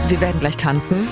Wir werden gleich tanzen.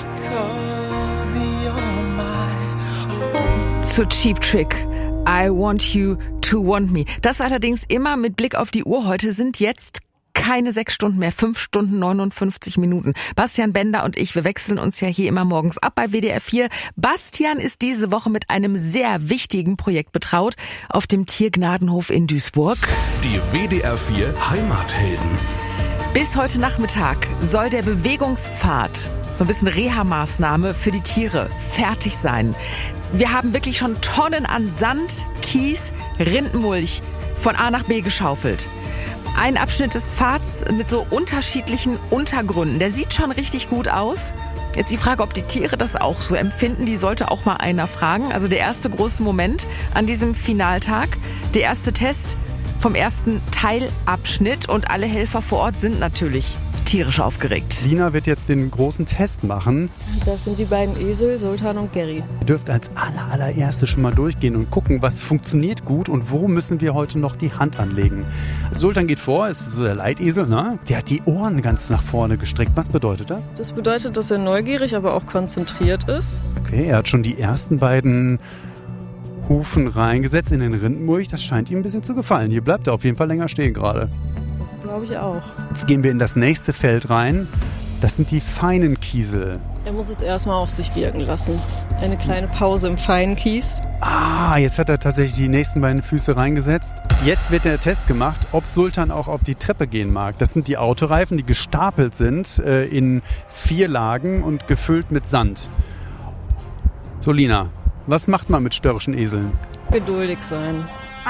Zu Cheap Trick. I want you to want me. Das allerdings immer mit Blick auf die Uhr. Heute sind jetzt keine 6 Stunden mehr, 5 Stunden 59 Minuten. Bastian Bender und ich, wir wechseln uns ja hier immer morgens ab bei WDR 4. Bastian ist diese Woche mit einem sehr wichtigen Projekt betraut auf dem Tiergnadenhof in Duisburg. Die WDR 4 Heimathelden. Bis heute Nachmittag soll der Bewegungspfad, so ein bisschen Reha-Maßnahme für die Tiere, fertig sein. Wir haben wirklich schon Tonnen an Sand, Kies, Rindenmulch von A nach B geschaufelt. Ein Abschnitt des Pfads mit so unterschiedlichen Untergründen. Der sieht schon richtig gut aus. Jetzt die Frage, ob die Tiere das auch so empfinden, die sollte auch mal einer fragen. Also der erste große Moment an diesem Finaltag, der erste Test vom ersten Teilabschnitt und alle Helfer vor Ort sind natürlich tierisch aufgeregt. Lina wird jetzt den großen Test machen. Das sind die beiden Esel, Sultan und Gary. Ihr dürft als allererste schon mal durchgehen und gucken, was funktioniert gut und wo müssen wir heute noch die Hand anlegen. Sultan geht vor, ist so der Leitesel, ne? Der hat die Ohren ganz nach vorne gestreckt. Was bedeutet das? Das bedeutet, dass er neugierig, aber auch konzentriert ist. Okay, er hat schon die ersten beiden Hufen reingesetzt in den Rindenmulch. Das scheint ihm ein bisschen zu gefallen. Hier bleibt er auf jeden Fall länger stehen gerade. Das glaube ich auch. Jetzt gehen wir in das nächste Feld rein. Das sind die feinen Kiesel. Er muss es erstmal auf sich wirken lassen. Eine kleine Pause im feinen Kies. Jetzt hat er tatsächlich die nächsten beiden Füße reingesetzt. Jetzt wird der Test gemacht, ob Sultan auch auf die Treppe gehen mag. Das sind die Autoreifen, die gestapelt sind in 4 Lagen und gefüllt mit Sand. So, Lina, was macht man mit störrischen Eseln? Geduldig sein.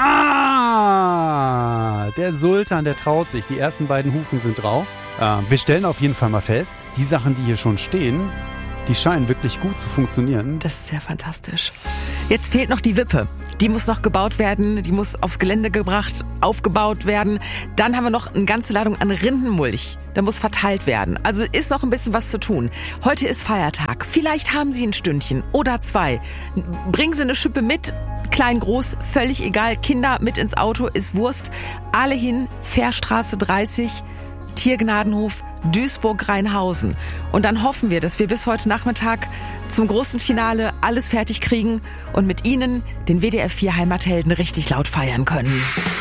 Der Sultan, der traut sich. Die ersten beiden Hufen sind drauf. Wir stellen auf jeden Fall mal fest, die Sachen, die hier schon stehen, die scheinen wirklich gut zu funktionieren. Das ist ja fantastisch. Jetzt fehlt noch die Wippe. Die muss noch gebaut werden, die muss aufs Gelände gebracht, aufgebaut werden. Dann haben wir noch eine ganze Ladung an Rindenmulch. Da muss verteilt werden. Also ist noch ein bisschen was zu tun. Heute ist Feiertag. Vielleicht haben Sie ein Stündchen oder 2. Bringen Sie eine Schippe mit. Klein, groß, völlig egal. Kinder mit ins Auto, ist Wurst. Alle hin, Fährstraße 30, Tiergnadenhof, Duisburg-Rheinhausen. Und dann hoffen wir, dass wir bis heute Nachmittag zum großen Finale alles fertig kriegen und mit Ihnen, den WDR 4 Heimathelden, richtig laut feiern können.